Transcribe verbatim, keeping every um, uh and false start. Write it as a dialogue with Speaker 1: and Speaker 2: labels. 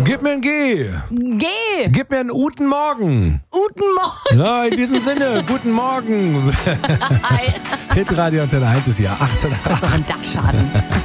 Speaker 1: Gib mir ein G.
Speaker 2: G.
Speaker 1: Gib mir einen guten Morgen.
Speaker 2: Guten Morgen.
Speaker 1: Ja, in diesem Sinne, guten Morgen.
Speaker 2: Hi.
Speaker 1: Hitradio Antenne eins ist ja achtzehn.
Speaker 2: Das ist doch ein Dachschaden.